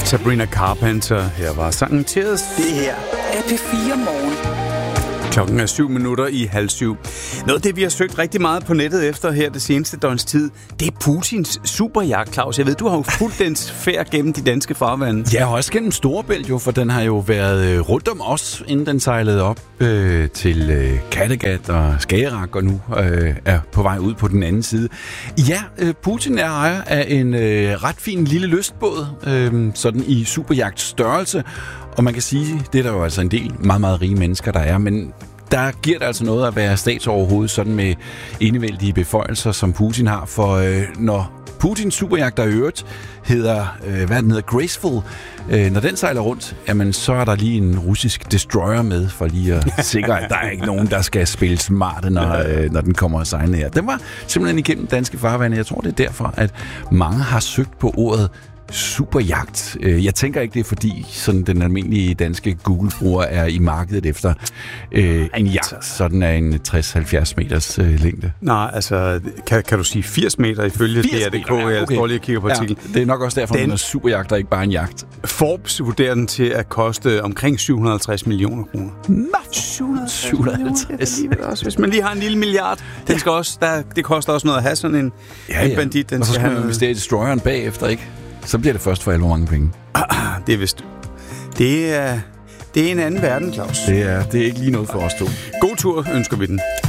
Sabrina Carpenter. Her var sangen Tears. Det her er P4 Morgen. Klokken er 7:07. Noget af det, vi har søgt rigtig meget på nettet efter her det seneste døgns tid, det er Putins superjagt, Claus. Jeg ved, du har jo fulgt dens færd gennem de danske farvande. Ja, også gennem Storebælt jo, for den har jo været rundt om os, inden den sejlede op til Kattegat og Skagerrak, og nu er på vej ud på den anden side. Ja, Putin er ejer af en ret fin lille lystbåd, sådan i superjagt størrelse. Og man kan sige, det er der jo altså en del meget, meget rige mennesker, der er, men der giver det altså noget at være statsoverhoved, sådan med enevældige beføjelser, som Putin har. For når Putins superjagter i øvrigt hedder, Graceful, når den sejler rundt, jamen, så er der lige en russisk destroyer med, for lige at sikre, at der er ikke nogen, der skal spille smarte, når den kommer og sejler her. Den var simpelthen igennem danske farvande. Jeg tror, det er derfor, at mange har søgt på ordet superjagt. Jeg tænker ikke, det er fordi sådan den almindelige danske Google-bruger er i markedet efter en jagt, sådan er en 60-70 meters længde. Nej, altså, kan du sige 80 meter ifølge DR.dk? Jeg står lige og kigger på artiklen. Ja, det er nok også derfor, den er superjagt og ikke bare en jagt. Forbes vurderer den til at koste omkring 750 millioner kroner. Nå, 750. Også, hvis man lige har en lille milliard. Den skal også, det koster også noget at have sådan en bandit. Den og så skal man have investere i destroyeren bagefter, ikke? Så bliver det først for alvor mange penge. Det er vist. Det er en anden verden, Claus. Det er ikke lige noget for os to. God tur ønsker vi den.